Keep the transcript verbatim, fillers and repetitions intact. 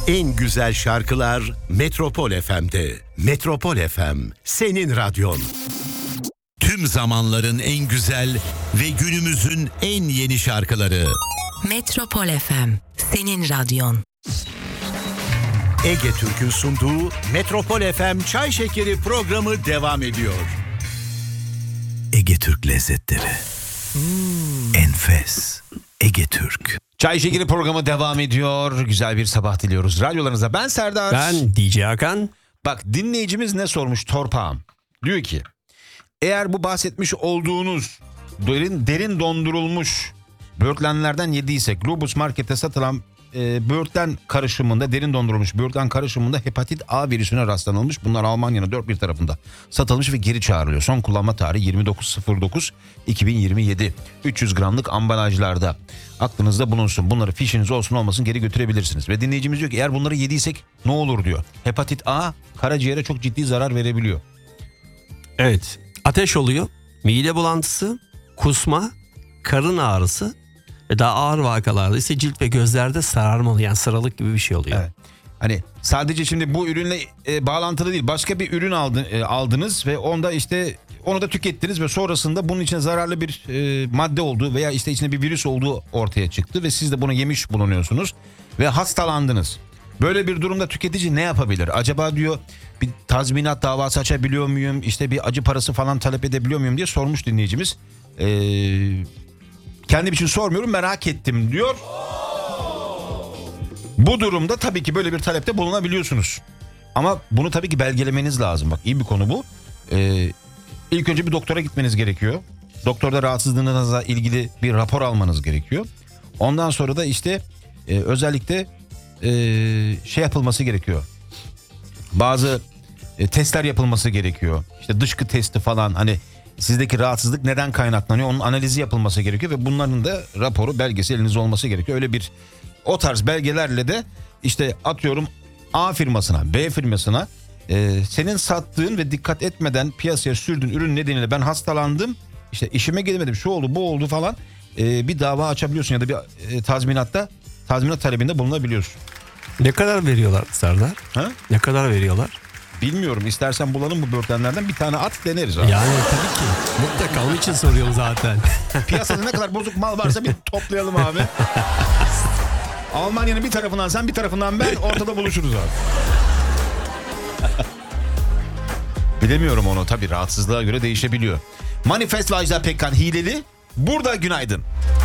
En güzel şarkılar Metropol F M'de. Metropol F M, senin radyon. Tüm zamanların en güzel ve günümüzün en yeni şarkıları. Metropol F M, senin radyon. Ege Türk'ün sunduğu Metropol F M Çay Şekeri programı devam ediyor. Ege Türk lezzetleri. Hmm. Enfes. Ege Türk. Çay Şekeri programı devam ediyor. Güzel bir sabah diliyoruz radyolarınıza. Ben Serdar. Ben D J Hakan. Bak, dinleyicimiz ne sormuş Torpağım? Diyor ki, eğer bu bahsetmiş olduğunuz derin, derin dondurulmuş böğürtlenlerden yediysek, Globus Market'te satılan e, böğürtlen karışımında, derin dondurulmuş böğürtlen karışımında hepatit A virüsüne rastlanılmış. Bunlar Almanya'nın dört bir tarafında satılmış ve geri çağrılıyor. Son kullanma tarihi yirmi dokuz dokuz iki bin yirmi yedi. üç yüz gramlık ambalajlarda. Aklınızda bulunsun. Bunları fişiniz olsun olmasın geri götürebilirsiniz. Ve dinleyicimiz diyor ki, eğer bunları yediysek ne olur diyor. Hepatit A karaciğere çok ciddi zarar verebiliyor. Evet. Ateş oluyor, mide bulantısı, kusma, karın ağrısı ve daha ağır vakalarda ise cilt ve gözlerde sararmalı, yani sarılık gibi bir şey oluyor. Evet. Hani sadece şimdi bu ürünle e, bağlantılı değil, başka bir ürün aldı, e, aldınız ve onda işte onu da tükettiniz ve sonrasında bunun içine zararlı bir e, madde olduğu veya işte içinde bir virüs olduğu ortaya çıktı ve siz de bunu yemiş bulunuyorsunuz ve hastalandınız. Böyle bir durumda tüketici ne yapabilir? Acaba diyor, bir tazminat davası açabiliyor muyum? İşte bir acı parası falan talep edebiliyor muyum diye sormuş dinleyicimiz. Ee, kendim için sormuyorum, merak ettim diyor. Bu durumda tabii ki böyle bir talepte bulunabiliyorsunuz. Ama bunu tabii ki belgelemeniz lazım. Bak, iyi bir konu bu. Ee, ilk önce bir doktora gitmeniz gerekiyor. Doktorda rahatsızlığınızla ilgili bir rapor almanız gerekiyor. Ondan sonra da işte e, özellikle e, şey yapılması gerekiyor. Bazı e, testler yapılması gerekiyor. İşte dışkı testi falan, hani sizdeki rahatsızlık neden kaynaklanıyor, onun analizi yapılması gerekiyor ve bunların da raporu, belgesi elinizde olması gerekiyor. Öyle bir, o tarz belgelerle de işte atıyorum A firmasına, B firmasına e, senin sattığın ve dikkat etmeden piyasaya sürdüğün ürün nedeniyle ben hastalandım, işte işime gelemedim, şu oldu bu oldu falan, e, bir dava açabiliyorsun ya da bir e, tazminatta tazminat talebinde bulunabiliyorsun. Ne kadar veriyorlar Serdar? Ha? Ne kadar veriyorlar? Bilmiyorum, istersen bulalım bu böğürtlenlerden bir tane at, deneriz abi. Yani tabii ki. Mutlaka onun için soruyorum zaten. Piyasada ne kadar bozuk mal varsa bir toplayalım abi. Almanya'nın bir tarafından sen, bir tarafından ben, ortada buluşuruz abi. Bilemiyorum onu, tabii rahatsızlığa göre değişebiliyor. Manifest ve Ajda Pekkan hileli. Burada günaydın.